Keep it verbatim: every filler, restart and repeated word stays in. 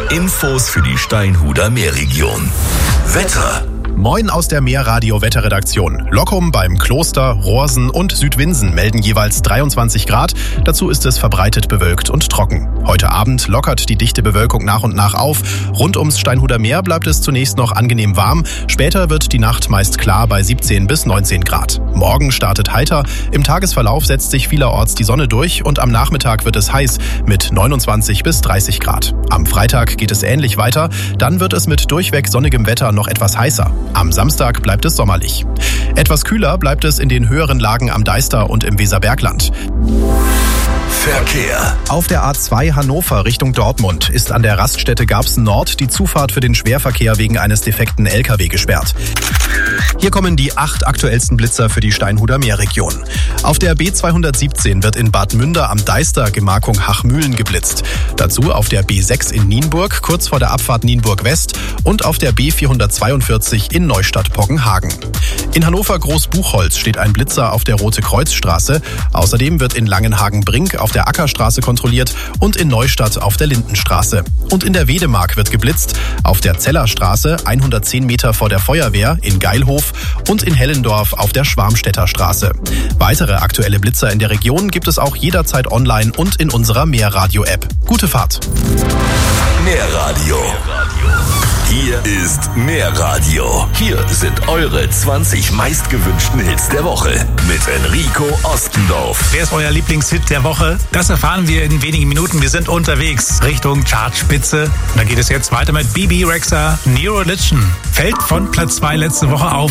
Infos für die Steinhuder Meerregion. Wetter. Moin aus der Meerradio-Wetterredaktion. Loccum beim Kloster, Rohrsen und Südwinsen melden jeweils dreiundzwanzig Grad. Dazu ist es verbreitet bewölkt und trocken. Heute Abend lockert die dichte Bewölkung nach und nach auf. Rund ums Steinhuder Meer bleibt es zunächst noch angenehm warm. Später wird die Nacht meist klar bei siebzehn bis neunzehn Grad. Morgen startet heiter. Im Tagesverlauf setzt sich vielerorts die Sonne durch und am Nachmittag wird es heiß mit neunundzwanzig bis dreißig Grad. Am Freitag geht es ähnlich weiter. Dann wird es mit durchweg sonnigem Wetter noch etwas heißer. Am Samstag bleibt es sommerlich. Etwas kühler bleibt es in den höheren Lagen am Deister und im Weserbergland. Verkehr. Auf der A zwei Hannover Richtung Dortmund ist an der Raststätte Garbsen Nord die Zufahrt für den Schwerverkehr wegen eines defekten L K W gesperrt. Hier kommen die acht aktuellsten Blitzer für die Steinhuder Meerregion. Auf der B zweihundertsiebzehn wird in Bad Münder am Deister Gemarkung Hachmühlen geblitzt. Dazu auf der B sechs in Nienburg, kurz vor der Abfahrt Nienburg West und auf der B vierhundertzweiundvierzig in Neustadt-Poggenhagen. In Hannover Großbuchholz steht ein Blitzer auf der Rote-Kreuz-Straße. Außerdem wird in Langenhagen-Brink auf der Ackerstraße kontrolliert und in Neustadt auf der Lindenstraße. Und in der Wedemark wird geblitzt, auf der Zellerstraße hundertzehn Meter vor der Feuerwehr in Geilhof und in Hellendorf auf der Schwarmstädter Straße. Weitere aktuelle Blitzer in der Region gibt es auch jederzeit online und in unserer Meerradio-App. Gute Fahrt! Meerradio. Hier ist Meerradio. Hier sind eure zwanzig meistgewünschten Hits der Woche mit Enrico Ostendorf. Wer ist euer Lieblingshit der Woche? Das erfahren wir in wenigen Minuten. Wir sind unterwegs Richtung Chartspitze. Da geht es jetzt weiter mit B B Rexha, New Religion. Fällt von Platz zwei letzte Woche auf